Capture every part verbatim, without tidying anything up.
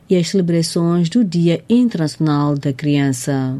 e as celebrações do Dia Internacional da Criança.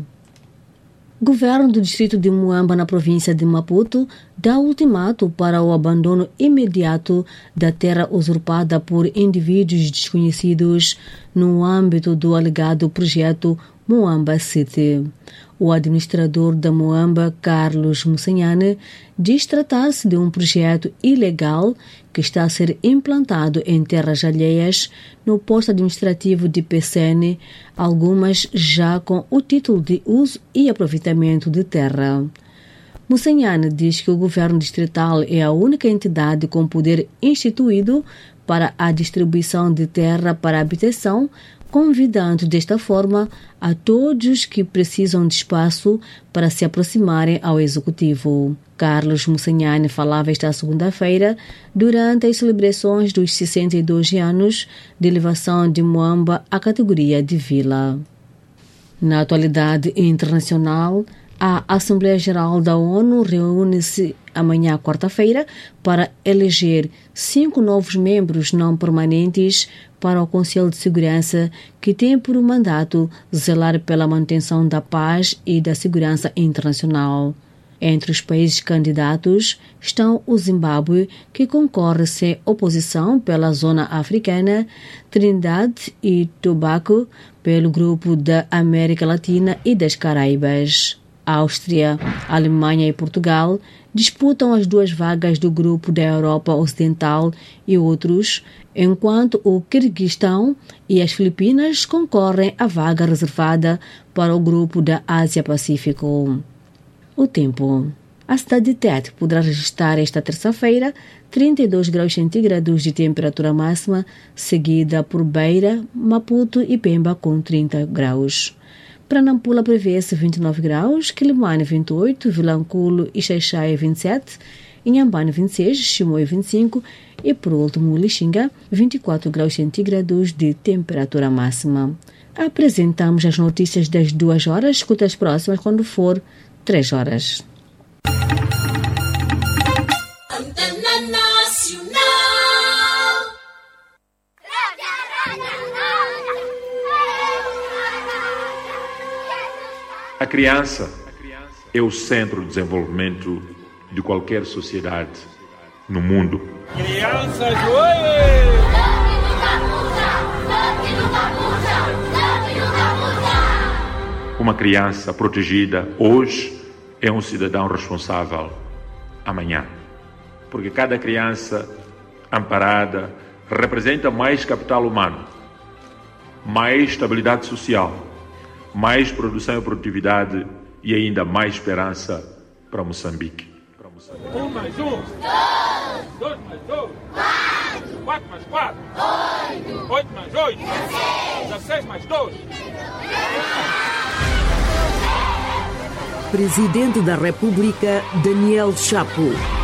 O governo do distrito de Muamba, na província de Maputo, dá ultimato para o abandono imediato da terra usurpada por indivíduos desconhecidos no âmbito do alegado projeto Muamba City. O administrador da Muamba, Carlos Mussanhane, diz tratar-se de um projeto ilegal que está a ser implantado em terras alheias no posto administrativo de Pecene, algumas já com o título de uso e aproveitamento de terra. Mussanhane diz que o governo distrital é a única entidade com poder instituído para a distribuição de terra para habitação, convidando desta forma a todos que precisam de espaço para se aproximarem ao executivo. Carlos Mussanhane falava esta segunda-feira durante as celebrações dos sessenta e dois anos de elevação de Muamba à categoria de vila. Na atualidade internacional, a Assembleia Geral da ONU reúne-se amanhã, quarta-feira, para eleger cinco novos membros não permanentes para o Conselho de Segurança, que tem por mandato zelar pela manutenção da paz e da segurança internacional. Entre os países candidatos estão o Zimbábue, que concorre sem oposição pela zona africana, Trindade e Tobago pelo grupo da América Latina e das Caraíbas. A Áustria, a Alemanha e Portugal disputam as duas vagas do grupo da Europa Ocidental e outros, enquanto o Quirguistão e as Filipinas concorrem à vaga reservada para o grupo da Ásia-Pacífico. O tempo. A cidade de Tete poderá registrar esta terça-feira trinta e dois graus centígrados de temperatura máxima, seguida por Beira, Maputo e Pemba com trinta graus. Para Nampula prevê-se vinte e nove graus, Quilimane vinte e oito, Vilanculo e Xaixaia vinte e sete, Inhambane vinte e seis, Chimoio vinte e cinco e, por último, Lixinga vinte e quatro graus centígrados de temperatura máxima. Apresentamos as notícias das duas horas, escuta as próximas quando for três horas. A criança é o centro de desenvolvimento de qualquer sociedade no mundo. Crianças, Uma criança protegida hoje é um cidadão responsável amanhã. Porque cada criança amparada representa mais capital humano, mais estabilidade social, mais produção e produtividade e ainda mais esperança para Moçambique. Para Moçambique. Um mais um. Dois. Dois mais dois. Quatro. Quatro mais quatro. Oito. Oito mais oito. Dezesseis. Dezesseis mais dois. Presidente da República, Daniel Chapo.